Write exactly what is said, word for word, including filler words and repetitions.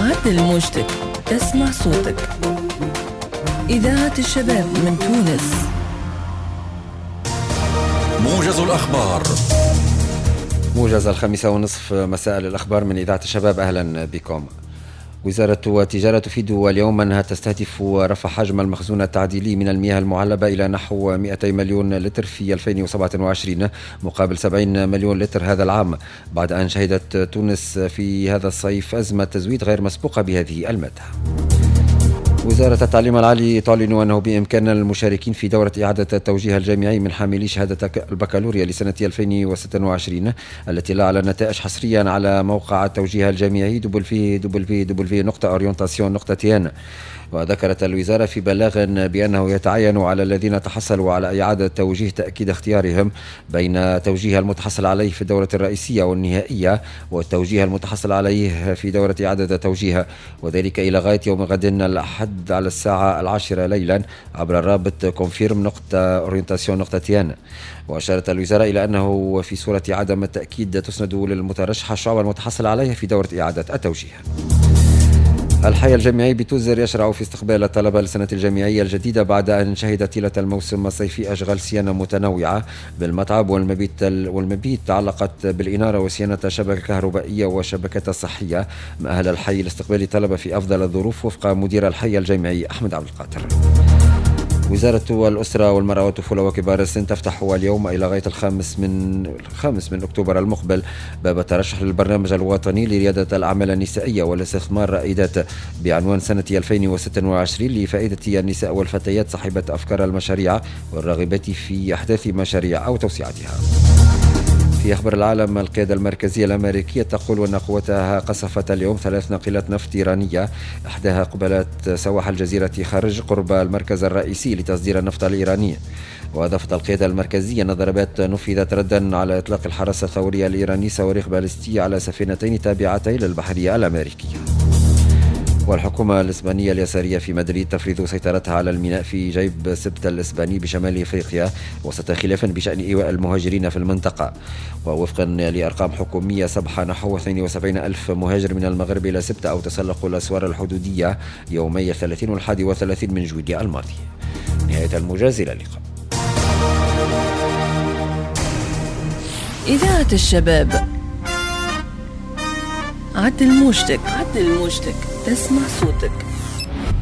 عدل موجتك، اسمع صوتك. إذاعة الشباب من تونس. موجز الأخبار. موجز الخامسة ونصف مساء الأخبار من إذاعة الشباب. أهلا بكم. وزارة التجارة تفيد اليوم أنها تستهدف رفع حجم المخزون التعديلي من المياه المعلبة إلى نحو مئتي مليون لتر في ألفين وسبعة وعشرين مقابل سبعين مليون لتر هذا العام، بعد أن شهدت تونس في هذا الصيف أزمة تزويد غير مسبوقة بهذه المادة. وزارة التعليم العالي تعلن أنه بإمكان المشاركين في دورة إعادة التوجيه الجامعي من حاملي شهادة البكالوريا لسنة ألفين وستة وعشرين التي لا على النتائج حصريا على موقع التوجيه الجامعي دبليو دبليو دبليو دوت أورينتاسيون دوت تي إن. وذكرت الوزارة في بلاغ بأنه يتعين على الذين تحصلوا على إعادة توجيه تأكيد اختيارهم بين توجيه المتحصل عليه في الدورة الرئيسية والنهائية والتوجيه المتحصل عليه في دورة إعادة توجيه، وذلك إلى غاية يوم غد الأحد على الساعة العاشرة ليلا عبر الرابط كونفيرم نقطة أورينتاسيون نقطة تي إن. وأشارت الوزارة إلى أنه في صورة عدم التأكيد تسند للمترشح الشعب المتحصل عليه في دورة إعادة التوجيه. الحي الجامعي بتوزر يشرع في استقبال الطلبة للسنة الجامعية الجديدة بعد أن شهد طيلة الموسم الصيفي أشغال صيانة متنوعة بالمتعب والمبيت والمبيت تعلقت بالإنارة وصيانة الشبكة الكهربائية والشبكة الصحية، مأهل الحي لاستقبال الطلبة في أفضل الظروف وفق مدير الحي الجامعي أحمد عبد القادر. وزارة الأسرة والمرأة والطفولة وكبار السن تفتح اليوم إلى غاية الخامس من الخامس من أكتوبر المقبل باب الترشح للبرنامج الوطني لريادة الأعمال النسائية والاستثمار رائدات بعنوان سنة ألفين وستة وعشرين لفائدة النساء والفتيات صاحبة أفكار المشاريع والراغبات في أحداث مشاريع أو توسعتها. في أخبار العالم، القيادة المركزية الأمريكية تقول أن قوتها قصفت اليوم ثلاث ناقلات نفط إيرانية، إحداها قبالة سواحل الجزيرة خارج قرب المركز الرئيسي لتصدير النفط الإيراني. وأضافت القيادة المركزية أن الضربات نفذت ردا على إطلاق الحرس الثوري الإيراني صواريخ باليستية على سفينتين تابعتين للبحرية الأمريكية. والحكومة الإسبانية اليسارية في مدريد تفرض سيطرتها على الميناء في جيب سبتة الإسباني بشمال إفريقيا وسط خلاف بشأن إيواء المهاجرين في المنطقة. ووفقا لأرقام حكومية سبح نحو اثنين وسبعين ألف مهاجر من المغرب إلى سبتة أو تسلقوا الأسوار الحدودية يومي الثلاثين والحادي وثلاثين من جويلية الماضي. نهاية الموجز، إلى اللقاء. إذاعة الشباب. عدل موجتك، عدل موجتك، تسمع صوتك.